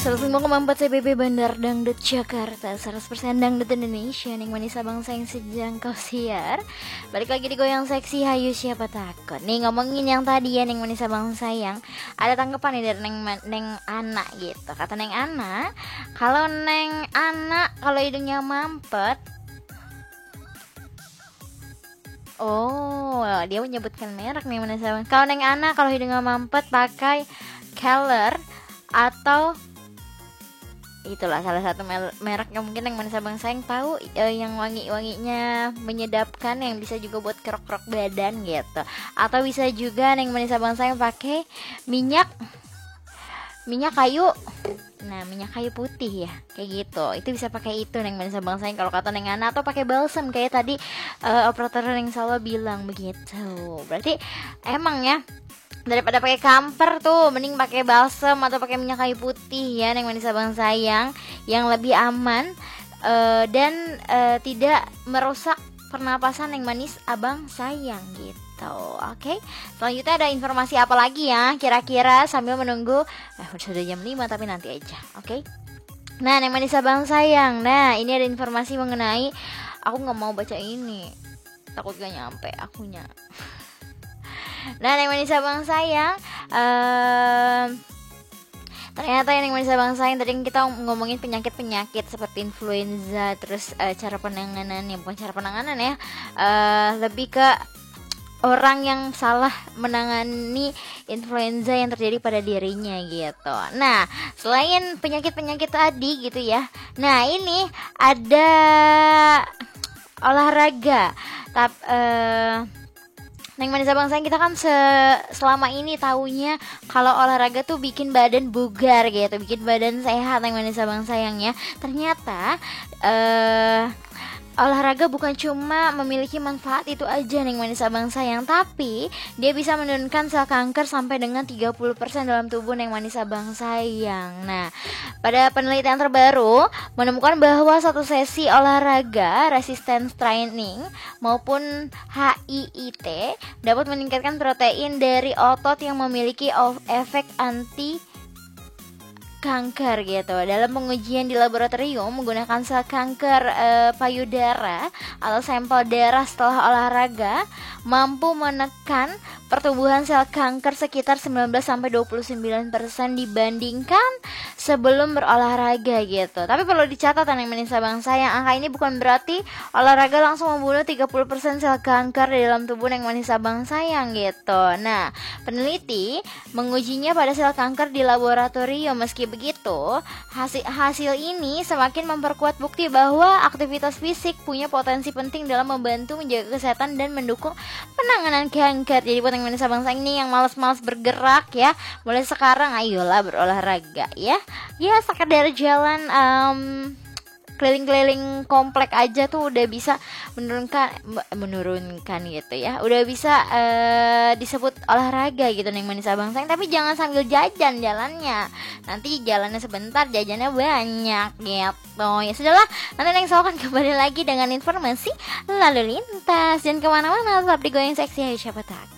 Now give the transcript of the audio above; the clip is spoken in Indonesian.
105,4 CBB Bandar Dangdut Jakarta, 100% Dangdut Indonesia. Ning manis abang sayang sejangkau siar. Balik lagi di Goyang Seksi, hayu siapa takut. Nih ngomongin yang tadi ya, Ning manis abang sayang. Ada tanggapan nih dari Neng Ana gitu. Kata Neng Ana, kalau Neng Ana kalau hidungnya mampet, oh, dia menyebutkan merek nih manis abang. Kalau Neng Ana kalau hidungnya mampet pakai Keller atau itulah salah satu merek yang mungkin yang manis abang sayang tahu, yang wanginya menyedapkan, yang bisa juga buat kerok-kerok badan gitu. Atau bisa juga yang manis abang sayang pakai minyak kayu. Nah, minyak kayu putih ya, kayak gitu. Itu bisa pakai itu yang manis abang sayang kalau kata Neng Ana, atau pakai balsam kayak tadi operator yang selalu bilang begitu. Berarti emang ya, daripada pakai kamper tuh mending pakai balsam atau pakai minyak kayu putih ya, yang manis abang sayang, yang lebih aman dan tidak merusak pernapasan yang manis abang sayang gitu. Oke. Selanjutnya ada informasi apa lagi ya kira-kira sambil menunggu sudah jam 5 tapi nanti aja. Oke. Nah, yang manis abang sayang. Nah, ini ada informasi mengenai, aku nggak mau baca ini, takut gak nyampe akunya. Nah, yang manis abang sayang, ternyata yang manis abang sayang, tadi kita ngomongin penyakit-penyakit seperti influenza, terus cara penanganannya, bukan cara penanganan ya, lebih ke orang yang salah menangani influenza yang terjadi pada dirinya gitu. Nah, selain penyakit-penyakit tadi gitu ya, nah ini ada olahraga. Neng manis abang sayang, kita kan selama ini taunya kalau olahraga tuh bikin badan bugar gitu, bikin badan sehat. Neng manis abang sayangnya, ternyata olahraga bukan cuma memiliki manfaat itu aja Neng manis abang sayang, tapi dia bisa menurunkan sel kanker sampai dengan 30% dalam tubuh Neng manis abang sayang. Nah, pada penelitian terbaru menemukan bahwa satu sesi olahraga resistance training maupun HIIT dapat meningkatkan protein dari otot yang memiliki efek anti kanker gitu. Dalam pengujian di laboratorium menggunakan sel kanker payudara atau sampel darah setelah olahraga, mampu menekan pertumbuhan sel kanker sekitar 19-29% dibandingkan sebelum berolahraga gitu. Tapi perlu dicatat yang manis abang sayang, angka ini bukan berarti olahraga langsung membunuh 30% sel kanker di dalam tubuh yang manis abang sayang gitu. Nah, peneliti mengujinya pada sel kanker di laboratorium. Meski begitu, hasil ini semakin memperkuat bukti bahwa aktivitas fisik punya potensi penting dalam membantu menjaga kesehatan dan mendukung penanganan kanker. Jadi buat yang manis abang sayang ini yang malas-malas bergerak ya, mulai sekarang ayolah berolahraga ya. Ya, sekedar jalan keliling-keliling komplek aja tuh udah bisa menurunkan gitu ya, udah bisa disebut olahraga gitu nih manis abang sayang. Tapi jangan sambil jajan jalannya, nanti jalannya sebentar jajannya banyak gitu ya. Sudahlah, nanti Neng Sol akan kembali lagi dengan informasi lalu lintas. Jangan kemana-mana, tetap di Goyang Seksi, siapa takut.